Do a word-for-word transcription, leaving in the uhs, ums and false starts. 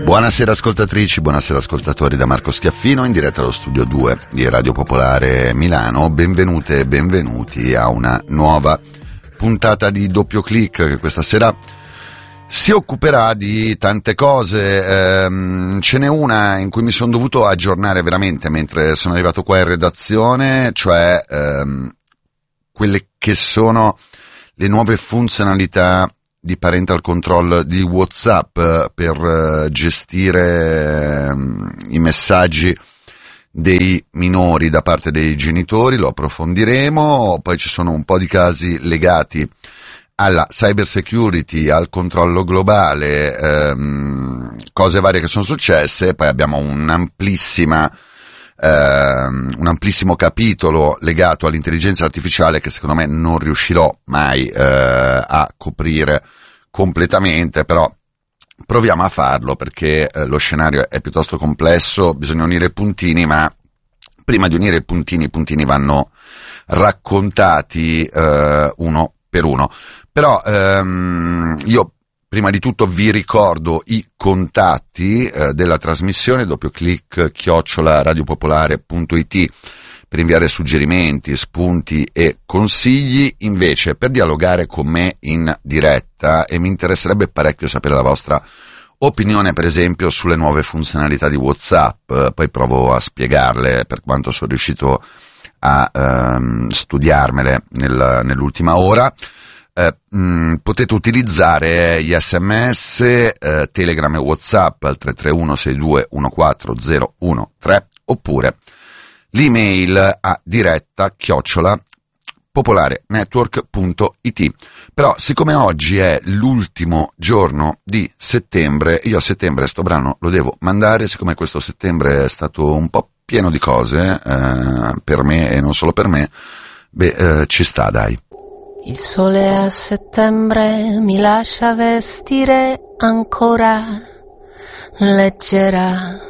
Buonasera ascoltatrici, buonasera ascoltatori da Marco Schiaffino in diretta allo studio due di Radio Popolare Milano. Benvenute e benvenuti a una nuova puntata di Doppio Clic che questa sera si occuperà di tante cose. Ehm, ce n'è una in cui mi sono dovuto aggiornare veramente mentre sono arrivato qua in redazione, cioè ehm, quelle che sono le nuove funzionalità di parental control di WhatsApp per gestire um, i messaggi dei minori da parte dei genitori. Lo approfondiremo. Poi ci sono un po' di casi legati alla cyber security, al controllo globale, ehm, cose varie che sono successe. Poi abbiamo un'amplissima Uh, un amplissimo capitolo legato all'intelligenza artificiale che secondo me non riuscirò mai uh, a coprire completamente, però proviamo a farlo perché uh, lo scenario è piuttosto complesso, bisogna unire i puntini, ma prima di unire i puntini i puntini vanno raccontati uh, uno per uno. Però um, io prima di tutto vi ricordo i contatti eh, della trasmissione, doppio clic chiocciola radiopopolare punto it per inviare suggerimenti, spunti e consigli. Invece per dialogare con me in diretta, e mi interesserebbe parecchio sapere la vostra opinione per esempio sulle nuove funzionalità di WhatsApp, eh, poi provo a spiegarle per quanto sono riuscito a ehm, studiarmele nel, nell'ultima ora. Eh, mh, potete utilizzare gli sms, eh, Telegram e WhatsApp al tre tre uno sei due uno quattro zero uno tre oppure l'email a diretta chiocciola popolarenetwork punto it. Però siccome oggi è l'ultimo giorno di settembre, io a settembre sto brano lo devo mandare, siccome questo settembre è stato un po' pieno di cose eh, per me e non solo per me, beh eh, ci sta, dai. Il sole a settembre mi lascia vestire ancora leggera.